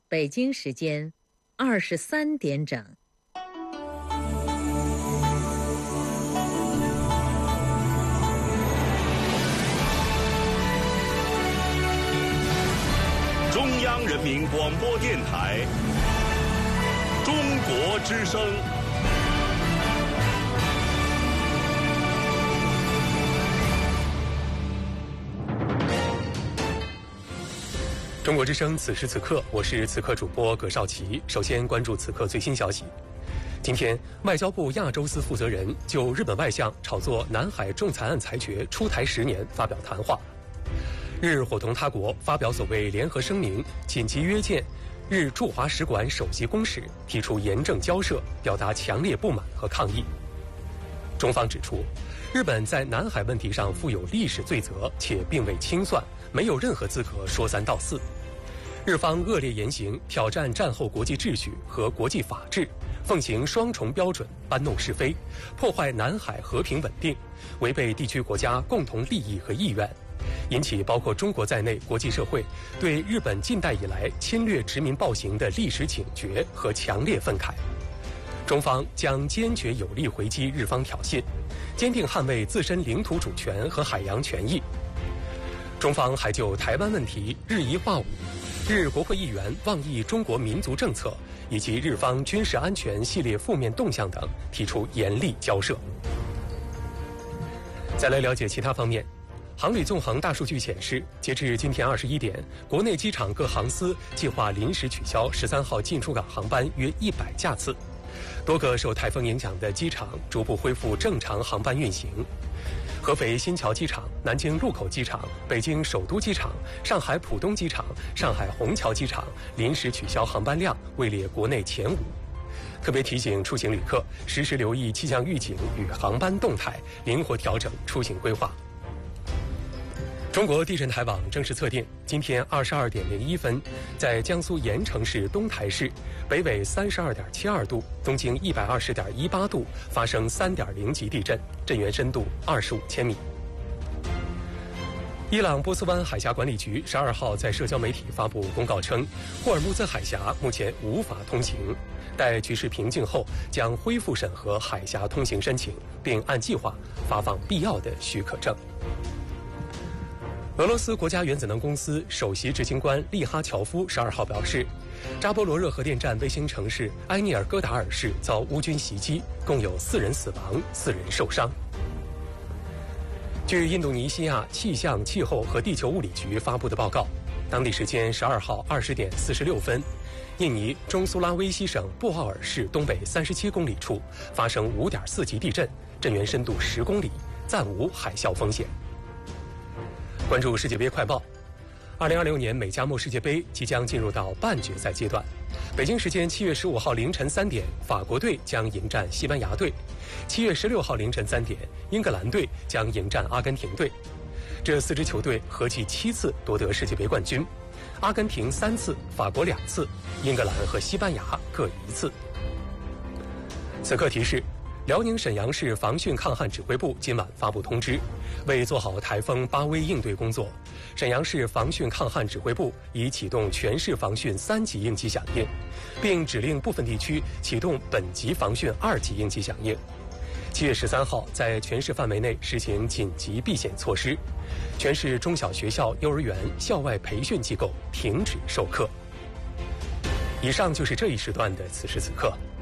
北京时间23点整。 中央人民广播电台中国之声。 中国之声，此时此刻，我是此刻主播葛少奇。首先关注此刻最新消息。今天，外交部亚洲司负责人就日本外相炒作南海仲裁案裁决出台10年发表谈话。日伙同他国发表所谓联合声明，紧急约见日驻华使馆首席公使，提出严正交涉，表达强烈不满和抗议。中方指出，日本在南海问题上负有历史罪责，且并未清算，没有任何资格说三道四。日方恶劣言行，挑战战后国际秩序和国际法治，奉行双重标准，搬弄是非，破坏南海和平稳定，违背地区国家共同利益和意愿，引起包括中国在内国际社会对日本近代以来侵略殖民暴行的历史警觉和强烈愤慨。中方将坚决有力回击日方挑衅，坚定捍卫自身领土主权和海洋权益。中方还就台湾问题日移化武、日国会议员妄议中国民族政策以及日方军事安全系列负面动向等提出严厉交涉。再来了解其他方面。航旅纵横大数据显示，截至今天21点，国内机场各航司计划临时取消13号进出港航班约100架次。多个受台风影响的机场逐步恢复正常航班运行。合肥新桥机场、南京禄口机场、北京首都机场、上海浦东机场、上海虹桥机场临时取消航班量位列国内前5。特别提醒出行旅客实时留意气象预警与航班动态，灵活调整出行规划。中国地震台网正式测定，今天22点01分，在江苏盐城市东台市北纬32.72度、东经120.18度发生3.0级地震，震源深度25千米。伊朗波斯湾海峡管理局12号在社交媒体发布公告称，霍尔木兹海峡目前无法通行，待局势平静后将恢复审核海峡通行申请，并按计划发放必要的许可证。俄罗斯国家原子能公司首席执行官利哈乔夫12号表示，扎波罗热核电站卫星城市埃涅尔戈达尔市遭乌军袭击，共有4人死亡，4人受伤。据印度尼西亚气象、气候和地球物理局发布的报告，当地时间12号20点46分，印尼中苏拉威西省布奥尔市东北37公里处发生5.4级地震，震源深度10公里，暂无海啸风险。关注世界杯快报。2026年美加墨世界杯即将进入到半决赛阶段。北京时间7月15号凌晨3点，法国队将迎战西班牙队；7月16号凌晨3点，英格兰队将迎战阿根廷队。这4支球队合计7次夺得世界杯冠军，阿根廷3次，法国2次，英格兰和西班牙各1次。此刻提示，辽宁沈阳市防汛抗旱指挥部今晚发布通知，为做好台风巴威应对工作，沈阳市防汛抗旱指挥部已启动全市防汛3级应急响应，并指令部分地区启动本级防汛2级应急响应。7月13号，在全市范围内实行紧急避险措施，全市中小学校、幼儿园、校外培训机构停止授课。以上就是这一时段的此时此刻。